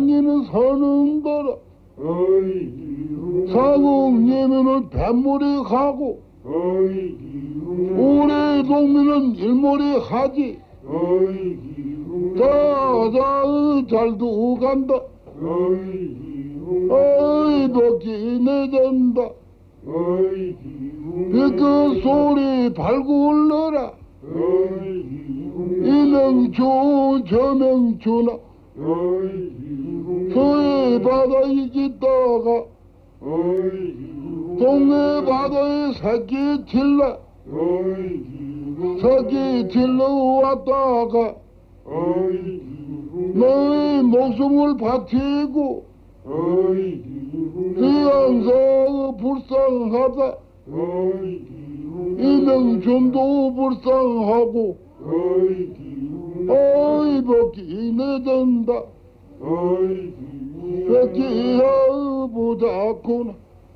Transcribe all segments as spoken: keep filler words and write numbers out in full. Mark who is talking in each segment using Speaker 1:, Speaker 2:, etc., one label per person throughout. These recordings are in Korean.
Speaker 1: 양이는 서는 거라. 사국님은 뱃머리 가고 우리 동민은 일머리 하지. 자자 잘도 간다. 어이 덕기 내전다. 그 소리 발고 울러라. 이명주 저명주나 서해 바다에 있다가 동해 바다에 새끼 질러 새끼 질러 왔다가 너의 목숨을 바치고 이양사 불쌍하다. 이명준도 불쌍하고 어이 복기 내전다. 백기야 보자꾸나.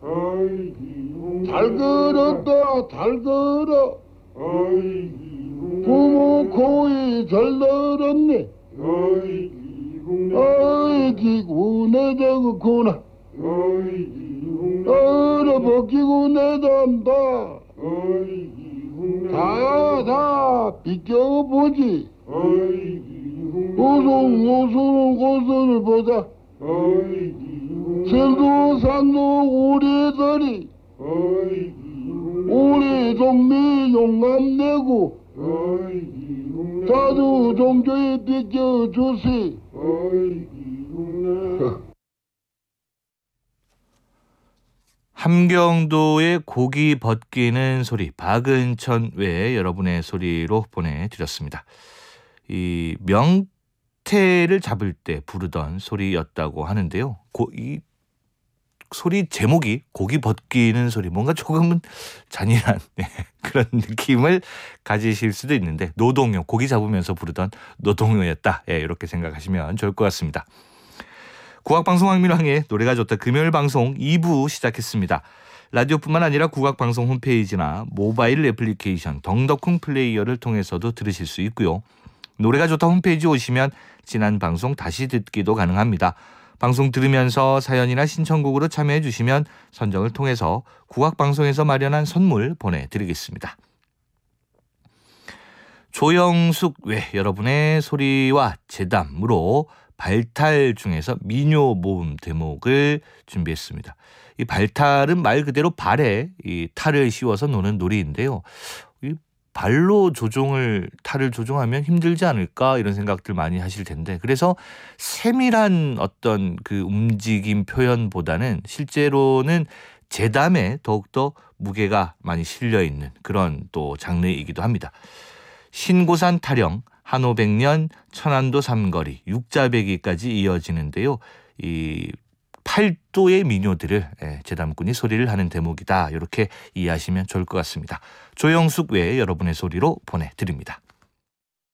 Speaker 1: 잘 걸었다 잘 걸어. 부모 고이 잘 들었네. 어이 기구 내전구나. 어려 벗기고 내전다. 다다 비껴보지. 우승 우승 곳을 보자. 생도 산도 우리들이 우리 동미 용감내고 자주 종교에 비껴주시.
Speaker 2: 함경도의 고기 벗기는 소리, 박은천 외에 여러분의 소리로 보내드렸습니다. 이 명태를 잡을 때 부르던 소리였다고 하는데요. 고, 이 소리 제목이 고기 벗기는 소리, 뭔가 조금은 잔인한 네, 그런 느낌을 가지실 수도 있는데 노동요, 고기 잡으면서 부르던 노동요였다. 예, 이렇게 생각하시면 좋을 것 같습니다. 국악방송 황민왕의 노래가 좋다 금요일 방송 이 부 시작했습니다. 라디오뿐만 아니라 국악방송 홈페이지나 모바일 애플리케이션 덩덕쿵 플레이어를 통해서도 들으실 수 있고요. 노래가 좋다 홈페이지 오시면 지난 방송 다시 듣기도 가능합니다. 방송 들으면서 사연이나 신청곡으로 참여해 주시면 선정을 통해서 국악방송에서 마련한 선물 보내드리겠습니다. 조영숙 외 여러분의 소리와 재담으로 발탈 중에서 민요 모음 대목을 준비했습니다. 이 발탈은 말 그대로 발에 이 탈을 씌워서 노는 놀이인데요. 이 발로 조종을 탈을 조종하면 힘들지 않을까 이런 생각들 많이 하실 텐데 그래서 세밀한 어떤 그 움직임 표현보다는 실제로는 재담에 더욱더 무게가 많이 실려 있는 그런 또 장르이기도 합니다. 신고산 타령, 한오백년, 천안도 삼거리, 육자배기까지 이어지는데요. 이 팔도의 민요들을 재담꾼이 소리를 하는 대목이다. 이렇게 이해하시면 좋을 것 같습니다. 조영숙 외에 여러분의 소리로 보내드립니다.